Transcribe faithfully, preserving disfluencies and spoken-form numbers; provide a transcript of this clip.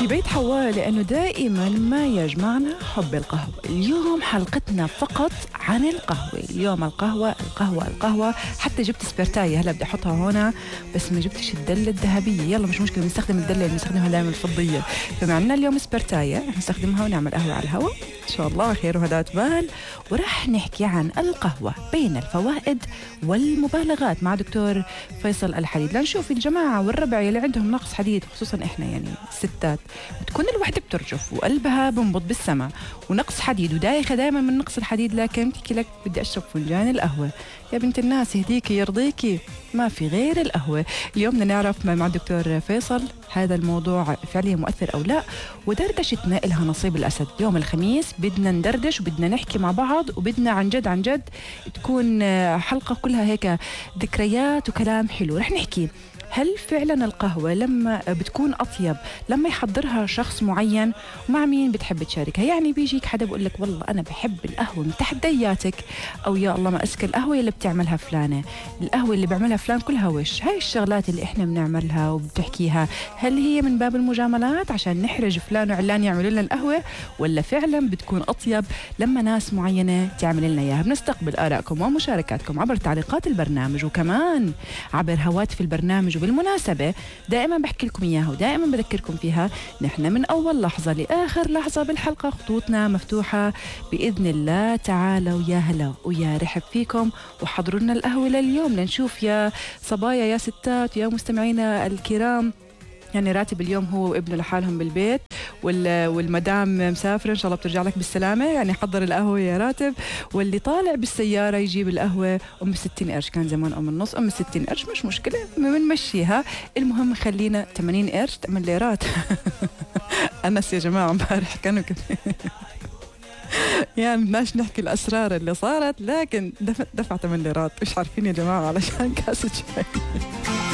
في بيت حواء لأنه دائما ما يجمعنا حب القهوة. اليوم حلقتنا فقط عن القهوة. اليوم القهوة القهوة القهوة. حتى جبت سبرتاية هلا بدي أحطها هنا، بس ما جبتش الدلة الذهبية. يلا مش مشكلة، بنستخدم الدلة اللي بنستخدمها دائما الفضية. فمعنا اليوم سبرتاية نستخدمها ونعمل قهوة على الهواء إن شاء الله خير وهدات بال. ورح نحكي عن القهوة بين الفوائد والمبالغات مع دكتور فيصل الحديد، لنشوف الجماعة والربع اللي عندهم نقص حديد، خصوصا إحنا يعني الستات بتكون الوحدة بترجف وقلبها بنبض بالسما ونقص حديد ودايخة دائما من نقص الحديد، لكن بتحكي لك بدي أشرب فنجان القهوة. يا بنت الناس يهديكي يرضيكي، ما في غير القهوة. اليوم بدنا نعرف مع الدكتور فيصل هذا الموضوع فعليا مؤثر أو لا، ودردشتنا إلها نصيب الأسد. يوم الخميس بدنا ندردش وبدنا نحكي مع بعض، وبدنا عن جد عن جد تكون حلقة كلها هيك ذكريات وكلام حلو. رح نحكي هل فعلا القهوة لما بتكون أطيب لما يحضرها شخص معين، ومع مين بتحب تشاركها؟ يعني بيجيك حدا بقول لك والله أنا بحب القهوة من تحت دياتك، أو يا الله ما أسكى القهوة اللي بتعملها فلانة، القهوة اللي بعملها فلان كلها وش. هاي الشغلات اللي إحنا بنعملها وبتحكيها، هل هي من باب المجاملات عشان نحرج فلان وعلان يعملوا لنا القهوة، ولا فعلا بتكون أطيب لما ناس معينة تعمل لنا إياها؟ بنستقبل آرائكم ومشاركاتكم عبر تعليقات البرنامج، وكمان عبر هواتف البرنامج. وبالمناسبة دائما بحكي لكم إياها ودائما بذكركم فيها، نحن من أول لحظة لآخر لحظة بالحلقة خطوطنا مفتوحة بإذن الله. تعالوا يا هلا ويا رحب فيكم، وحضروا لنا القهوة لليوم لنشوف يا صبايا يا ستات يا مستمعينا الكرام. يعني راتب اليوم هو وابنه لحالهم بالبيت، والمدام مسافرة إن شاء الله بترجع لك بالسلامة، يعني حضر القهوة يا راتب. واللي طالع بالسيارة يجيب القهوة أم ستين قرش، كان زمان أم النص، أم ستين قرش مش مشكلة بنمشيها. المهم خلينا ثمانين قرش ثمان ليرات. أنس يا جماعة امبارح كانوا كده. يعني بدناش نحكي الأسرار اللي صارت، لكن دفع دفع ثمان ليرات مش عارفين يا جماعة علشان كاسة شاي.